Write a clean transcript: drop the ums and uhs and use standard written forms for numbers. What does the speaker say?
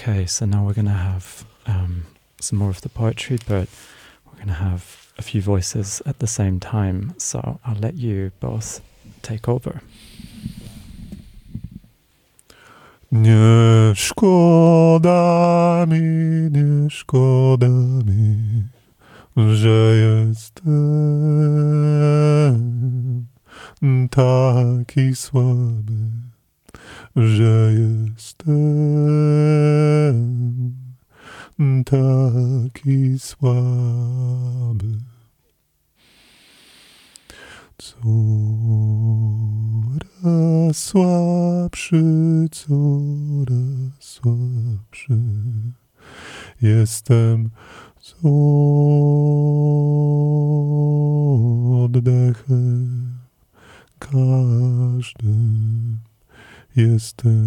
Okay, so now we're going to have some more of the poetry, but we're going to have a few voices at the same time, so I'll let you both take over. Nie szkoda mi, że jestem taki słaby, że jestem taki słaby. Coraz słabszy, jestem z oddechem każdym, jestem